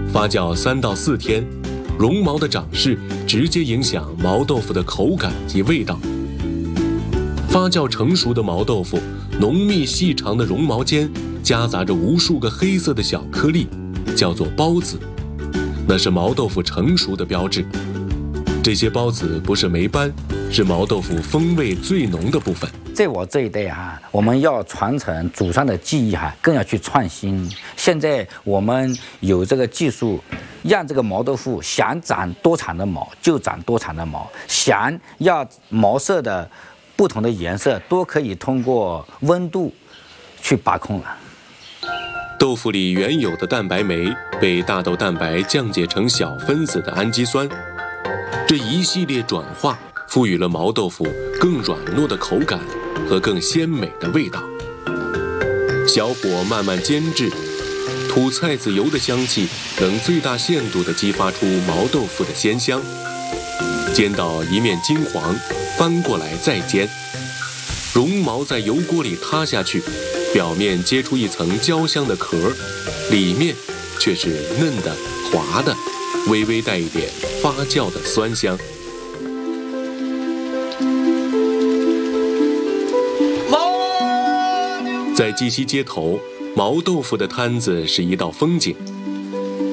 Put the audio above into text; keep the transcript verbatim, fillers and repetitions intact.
发酵三到四天，绒毛的长势直接影响毛豆腐的口感及味道。发酵成熟的毛豆腐，浓密细长的绒毛间夹杂着无数个黑色的小颗粒，叫做孢子，那是毛豆腐成熟的标志。这些孢子不是霉斑，是毛豆腐风味最浓的部分。 在我这一代哈，我们要传承祖上的技艺哈，更要去创新。现在我们有这个技术，让这个毛豆腐想长多长的毛就长多长的毛，想要毛色的不同的颜色都可以通过温度去把控了。 豆腐里原有的蛋白酶被大豆蛋白降解成小分子的氨基酸，这一系列转化赋予了毛豆腐更软糯的口感和更鲜美的味道。小火慢慢煎制，吐菜籽油的香气能最大限度地激发出毛豆腐的鲜香。煎到一面金黄，翻过来再煎，绒毛在油锅里塌下去，表面结出一层焦香的壳，里面却是嫩的、滑的，微微带一点发酵的酸香。在鸡西街头，毛豆腐的摊子是一道风景。